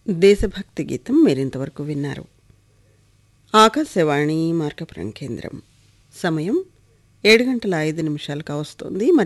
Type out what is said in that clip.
దేశభక్తి గీతం మీరింతవరకు విన్నారు. ఆకాశవాణి మార్కపురం కేంద్రం. సమయం 7 గంటల 5 నిమిషాలు కావస్తోంది. మరి